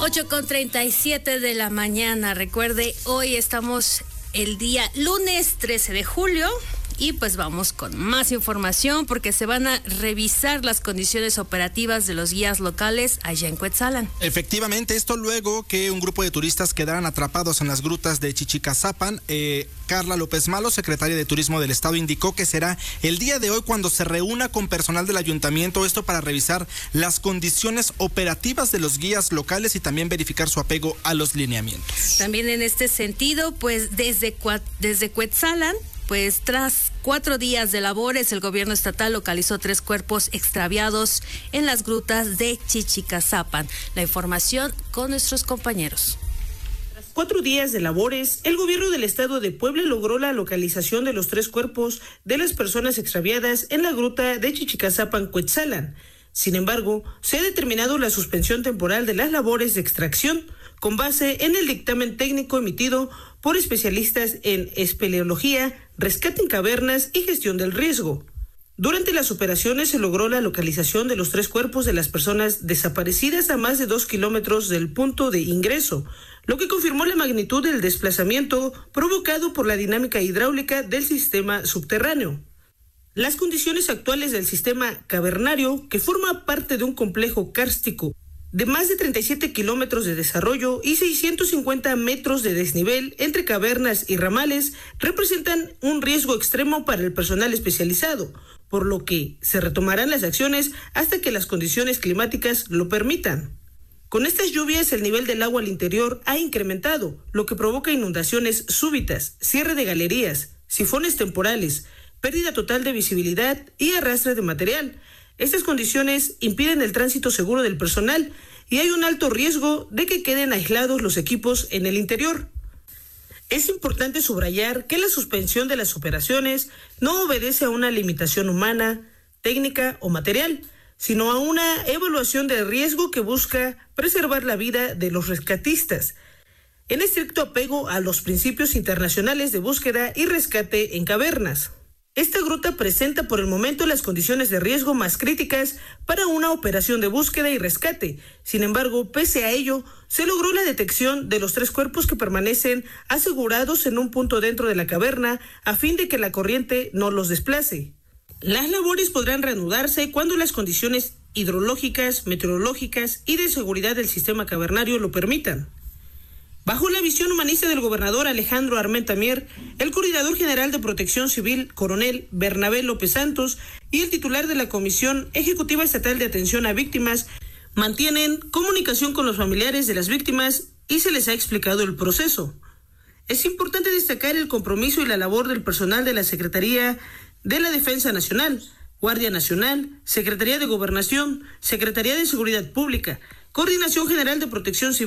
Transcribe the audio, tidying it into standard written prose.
8:37 de la mañana. Recuerde, hoy estamos el día lunes 13 de julio y pues vamos con más información porque se van a revisar las condiciones operativas de los guías locales allá en Cuetzalan. Efectivamente, esto luego que un grupo de turistas quedaran atrapados en las grutas de Chichicazapan. Carla López Malo, secretaria de Turismo del Estado, indicó que será el día de hoy cuando se reúna con personal del ayuntamiento, esto para revisar las condiciones operativas de los guías locales y también verificar su apego a los lineamientos. También en este sentido, pues desde Cuetzalan, pues tras 4 días de labores, el gobierno estatal localizó 3 cuerpos extraviados en las grutas de Chichicazapan. La información con nuestros compañeros. 4 días de labores, el gobierno del estado de Puebla logró la localización de los 3 cuerpos de las personas extraviadas en la gruta de Chichicazapan, Cuetzalan. Sin embargo, se ha determinado la suspensión temporal de las labores de extracción con base en el dictamen técnico emitido por especialistas en espeleología, rescate en cavernas y gestión del riesgo. Durante las operaciones se logró la localización de los 3 cuerpos de las personas desaparecidas a más de 2 kilómetros del punto de ingreso, lo que confirmó la magnitud del desplazamiento provocado por la dinámica hidráulica del sistema subterráneo. Las condiciones actuales del sistema cavernario, que forma parte de un complejo kárstico de más de 37 kilómetros de desarrollo y 650 metros de desnivel entre cavernas y ramales, representan un riesgo extremo para el personal especializado, por lo que se retomarán las acciones hasta que las condiciones climáticas lo permitan. Con estas lluvias, el nivel del agua al interior ha incrementado, lo que provoca inundaciones súbitas, cierre de galerías, sifones temporales, pérdida total de visibilidad y arrastre de material. Estas condiciones impiden el tránsito seguro del personal y hay un alto riesgo de que queden aislados los equipos en el interior. Es importante subrayar que la suspensión de las operaciones no obedece a una limitación humana, técnica o material, sino a una evaluación de riesgo que busca preservar la vida de los rescatistas, en estricto apego a los principios internacionales de búsqueda y rescate en cavernas. Esta gruta presenta por el momento las condiciones de riesgo más críticas para una operación de búsqueda y rescate. Sin embargo, pese a ello, se logró la detección de los 3 cuerpos que permanecen asegurados en un punto dentro de la caverna a fin de que la corriente no los desplace. Las labores podrán reanudarse cuando las condiciones hidrológicas, meteorológicas y de seguridad del sistema cavernario lo permitan. Bajo la visión humanista del gobernador Alejandro Armenta Mier, el coordinador general de Protección Civil, coronel Bernabé López Santos, y el titular de la Comisión Ejecutiva Estatal de Atención a Víctimas mantienen comunicación con los familiares de las víctimas y se les ha explicado el proceso. Es importante destacar el compromiso y la labor del personal de la Secretaría de la Defensa Nacional, Guardia Nacional, Secretaría de Gobernación, Secretaría de Seguridad Pública, Coordinación General de Protección Civil,